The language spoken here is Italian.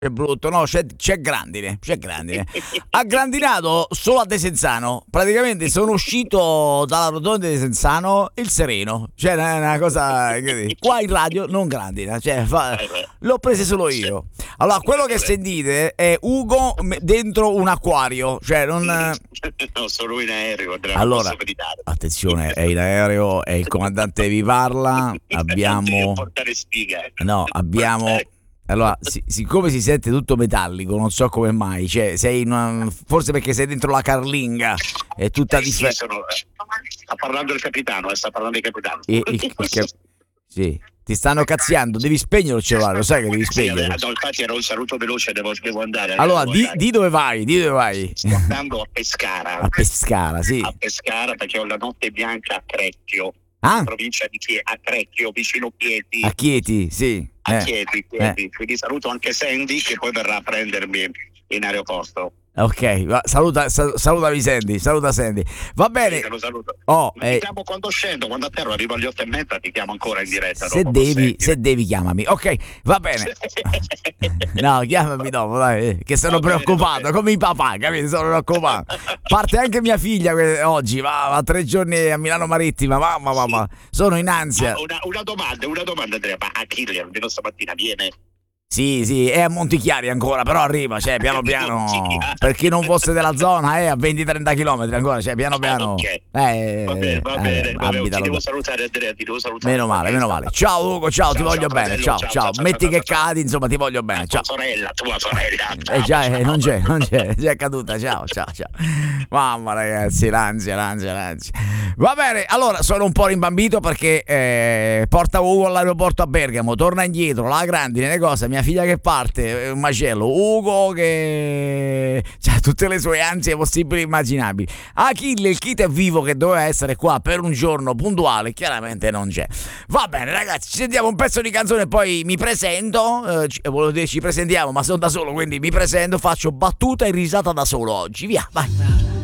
È brutto, no, c'è grandine, c'è grandine. Ha grandinato solo a Desenzano. Praticamente sono uscito dalla rotonda di Desenzano il sereno. Cioè, è una cosa. Qua in radio non grandina. Cioè, l'ho prese solo io. Allora, quello che sentite è Ugo dentro un acquario. Cioè, non. No, sono in aereo. Allora, attenzione, è in aereo, è il comandante vi parla. Abbiamo. No, abbiamo. Allora, siccome si sente tutto metallico, non so come mai, cioè forse perché sei dentro la carlinga, è tutta differente. Sta parlando il capitano, sta parlando il capitano. Sì, ti stanno cazziando, devi spegnere il cellulare, lo sai che devi spegnere. No, infatti era un saluto veloce, devo andare. Allora, di dove vai? Sto andando a Pescara. A Pescara, sì. A Pescara perché ho la notte bianca a Crecchio. Provincia di a Crecchio, vicino Chieti. A Chieti, sì. A Chieti. Quindi saluto anche Sandy che poi verrà a prendermi in aeroporto. Ok, saluta Sandy. Va bene. Sì, te lo saluto. Ti chiamo quando scendo, quando atterro, arrivo alle 8:30, ti chiamo ancora in diretta. Se devi chiamami. Ok, va bene. No, chiamami dopo, dai, che sono preoccupato, come i papà, capito? Sono preoccupato. Parte anche mia figlia oggi, va 3 giorni a Milano Marittima, mamma, sono in ansia. Una domanda, Andrea, ma Achille almeno stamattina viene? Sì, è a Montichiari ancora, però arriva, cioè piano per chi non fosse della zona è a 20-30 km ancora, cioè piano. Okay. Va bene. Ti devo salutare, Andrea, Meno male. Ciao Ugo, ciao, ti voglio bene, ciao. Metti che cadi, insomma, ti voglio bene, ciao. Tua sorella. Non c'è, è caduta, ciao. Mamma ragazzi, l'ansia. Va bene, allora sono un po' rimbambito perché porta Ugo all'aeroporto a Bergamo, torna indietro, la grandine, le cose, mia figlia che parte, un macello, Ugo che c'ha tutte le sue ansie possibili e immaginabili. Achille, il kit è vivo che doveva essere qua per un giorno puntuale, chiaramente non c'è. Va bene ragazzi, ci sentiamo un pezzo di canzone e poi mi presento, volevo dire ci presentiamo ma sono da solo, quindi mi presento, faccio battuta e risata da solo oggi, via, vai.